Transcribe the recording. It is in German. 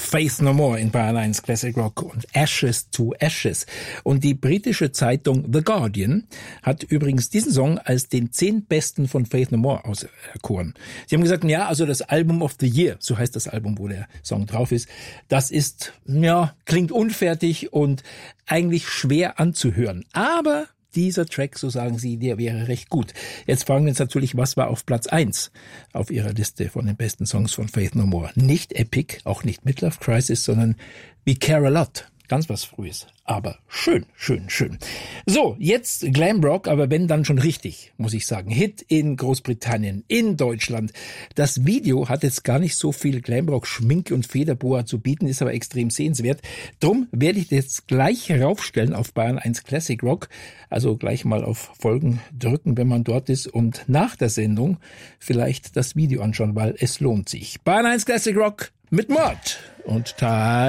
Faith No More in Bayern 1 Classic Rock und Ashes to Ashes. Und die britische Zeitung The Guardian hat übrigens diesen Song als den 10 besten von Faith No More auserkoren. Sie haben gesagt, ja, also das Album of the Year, so heißt das Album, wo der Song drauf ist, das ist, ja, klingt unfertig und eigentlich schwer anzuhören. Aber dieser Track, so sagen sie, der wäre recht gut. Jetzt fragen wir uns natürlich, was war auf Platz 1 auf ihrer Liste von den besten Songs von Faith No More? Nicht Epic, auch nicht Midlife Crisis, sondern We Care a Lot. Ganz was Frühes, aber schön, schön, schön. So, jetzt Glamrock, aber wenn dann schon richtig, muss ich sagen. Hit in Großbritannien, in Deutschland. Das Video hat jetzt gar nicht so viel Glamrock, Schminke und Federboa zu bieten, ist aber extrem sehenswert. Drum werde ich jetzt gleich raufstellen auf Bayern 1 Classic Rock, also gleich mal auf Folgen drücken, wenn man dort ist und nach der Sendung vielleicht das Video anschauen, weil es lohnt sich. Bayern 1 Classic Rock mit Mord und Teil